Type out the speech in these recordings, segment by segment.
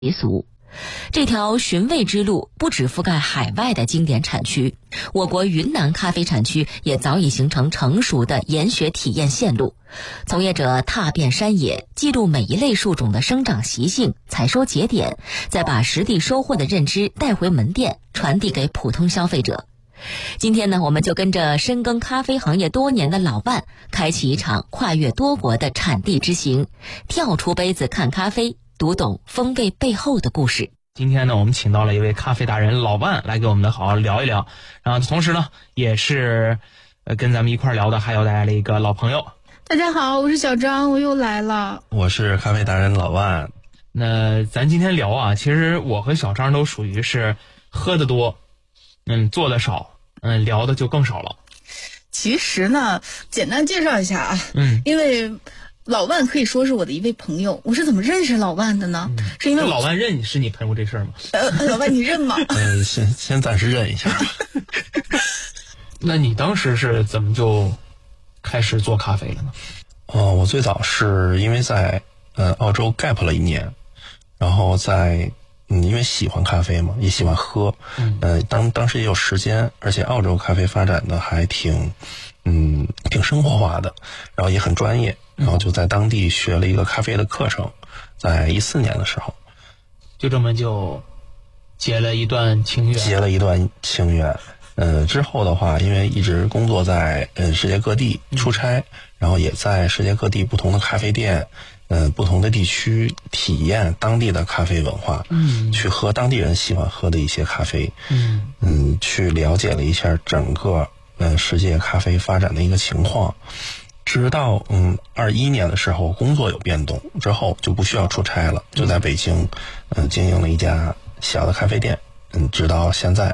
习俗。这条寻味之路不只覆盖海外的经典产区，我国云南咖啡产区也早已形成成熟的研学体验线路。从业者踏遍山野，记录每一类树种的生长习性、采收节点，再把实地收获的认知带回门店，传递给普通消费者。今天呢，我们就跟着深耕咖啡行业多年的老万，开启一场跨越多国的产地之行，跳出杯子看咖啡，读懂风味背后的故事。 今天呢，我们请到了一位咖啡达人老万来给我们好好聊一聊，然后同时呢，也是跟咱们一块聊的还有带来一个老朋友。 大家好，我是小张，我又来了。 我是咖啡达人老万。 那咱今天聊啊，其实我和小张都属于是喝的多，做的少，聊的就更少了。 其实呢，简单介绍一下啊，因为老万可以说是我的一位朋友。我是怎么认识老万的呢？是因为老万认你是你朋友这事儿吗？ 老万你认吗？ 先暂时认一下。 那你当时是怎么就开始做咖啡了呢？ 我最早是因为在澳洲 gap 了1年，然后因为喜欢咖啡嘛，也喜欢喝，当时也有时间，而且澳洲咖啡发展的还挺生活化的，然后也很专业，然后就在当地学了一个咖啡的课程，在14年的时候， 就这么就结了一段情缘。之后的话，因为一直工作在世界各地出差，然后也在世界各地不同的咖啡店，不同的地区体验当地的咖啡文化，去喝当地人喜欢喝的一些咖啡，去了解了一下整个世界咖啡发展的一个情况。直到21年的时候，工作有变动之后，就不需要出差了，就在北京经营了一家小的咖啡店，直到现在。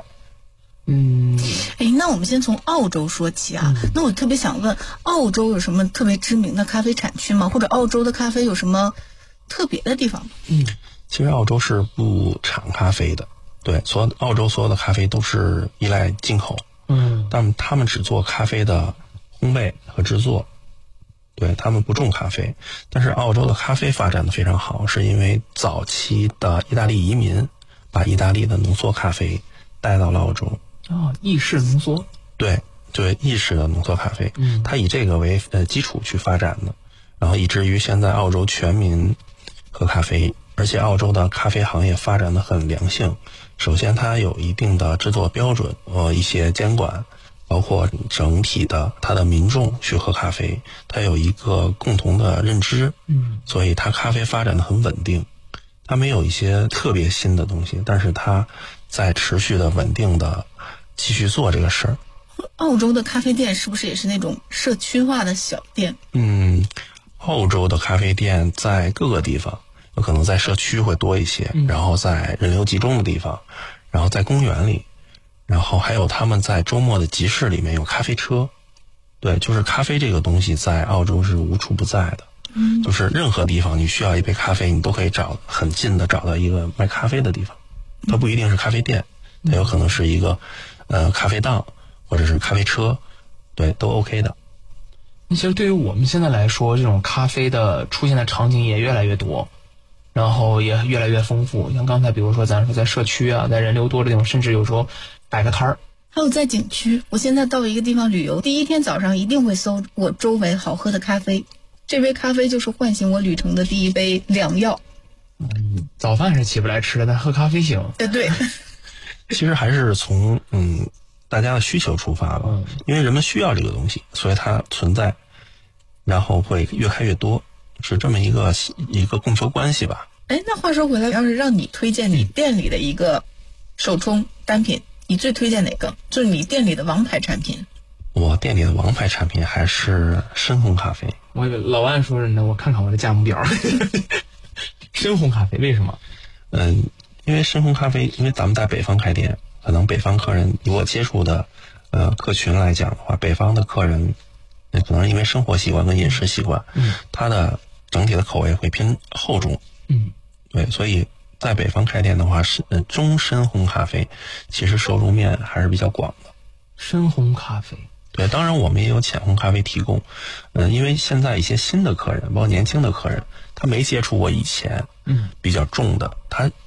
那我们先从澳洲说起啊。那我特别想问，澳洲有什么特别知名的咖啡产区吗？或者澳洲的咖啡有什么特别的地方吗？ 其实澳洲是不产咖啡的，对，澳洲所有的咖啡都是依赖进口，但他们只做咖啡的烘焙和制作，对，他们不种咖啡。但是澳洲的咖啡发展的非常好，是因为早期的意大利移民把意大利的浓缩咖啡带到了澳洲。 意式浓缩， 对，意式的浓缩咖啡，它以这个为基础去发展的，然后以至于现在澳洲全民喝咖啡，而且澳洲的咖啡行业发展的很良性。首先它有一定的制作标准，一些监管，包括整体的它的民众去喝咖啡，它有一个共同的认知，所以它咖啡发展的很稳定。它没有一些特别新的东西，但是它在持续的稳定的继续做这个事儿。 澳洲的咖啡店是不是也是那种社区化的小店？ 澳洲的咖啡店在各个地方，有可能在社区会多一些，然后在人流集中的地方，然后在公园里，然后还有他们在周末的集市里面有咖啡车。对，就是咖啡这个东西在澳洲是无处不在的。就是任何地方你需要一杯咖啡，你都可以很近的找到一个卖咖啡的地方。它不一定是咖啡店，它有可能是一个咖啡档或者是咖啡车，对，都 OK 的。 其实对于我们现在来说，这种咖啡的出现的场景也越来越多，然后也越来越丰富。像刚才比如说咱说在社区啊，在人流多的地方，甚至有时候摆个摊儿。 还有在景区，我现在到一个地方旅游，第一天早上一定会搜我周围好喝的咖啡，这杯咖啡就是唤醒我旅程的第一杯良药。 早饭是起不来吃的，但喝咖啡行。 对。 其实还是从大家的需求出发吧，因为人们需要这个东西，所以它存在，然后会越开越多，是这么一个供求关系吧。 那话说回来，要是让你推荐你店里的一个手冲单品，你最推荐哪个？就是你店里的王牌产品。 我店里的王牌产品还是深烘咖啡。 我以为老万说是呢，我看看我的价目表。深烘咖啡为什么？ 因为深烘咖啡，因为咱们在北方开店，可能北方客人以我接触的客群来讲的话，北方的客人可能因为生活习惯跟饮食习惯，他的整体的口味会偏厚重，对，所以在北方开店的话，是中深烘咖啡其实受众面还是比较广的。 深烘咖啡， 对，当然我们也有浅烘咖啡提供。因为现在一些新的客人，包括年轻的客人，他没接触过以前比较重的，他